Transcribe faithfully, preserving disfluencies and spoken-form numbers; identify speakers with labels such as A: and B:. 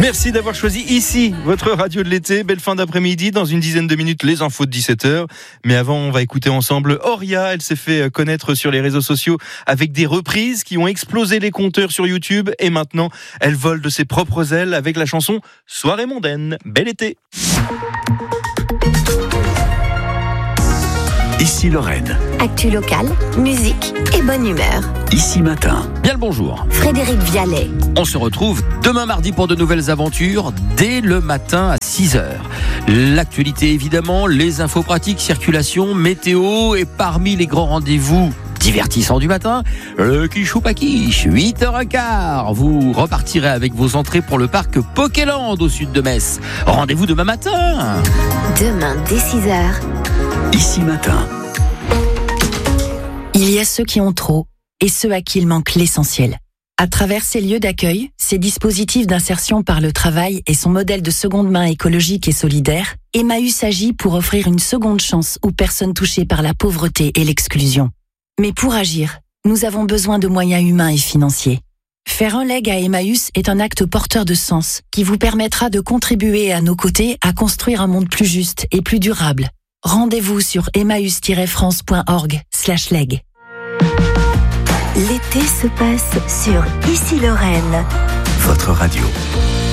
A: Merci d'avoir choisi ici votre radio de l'été. Belle fin d'après-midi. Dans une dizaine de minutes, les infos de dix-sept heures. Mais avant, on va écouter ensemble Auria. Elle s'est fait connaître sur les réseaux sociaux avec des reprises qui ont explosé les compteurs sur YouTube. Et maintenant, elle vole de ses propres ailes avec la chanson Soirée mondaine. Bel été.
B: Ici Lorraine.
C: Actu locale, musique et bonne humeur.
B: Ici Matin.
D: Bien le bonjour.
C: Frédéric Vialet.
D: On se retrouve demain mardi pour de nouvelles aventures dès le matin à six heures. L'actualité évidemment, les infos pratiques, circulation, météo et parmi les grands rendez-vous divertissants du matin, le Quichou Paquiche, huit heures quinze. Vous repartirez avec vos entrées pour le parc Pokéland au sud de Metz. Rendez-vous demain matin.
C: Demain dès six heures.
B: Ici Matin.
E: Il y a ceux qui ont trop et ceux à qui il manque l'essentiel. À travers ces lieux d'accueil, ces dispositifs d'insertion par le travail et son modèle de seconde main écologique et solidaire, Emmaüs agit pour offrir une seconde chance aux personnes touchées par la pauvreté et l'exclusion. Mais pour agir, nous avons besoin de moyens humains et financiers. Faire un leg à Emmaüs est un acte porteur de sens qui vous permettra de contribuer à nos côtés à construire un monde plus juste et plus durable. Rendez-vous sur emmaüs tiret france point org slash leg.
C: L'été se passe sur Ici Lorraine.
B: Votre radio.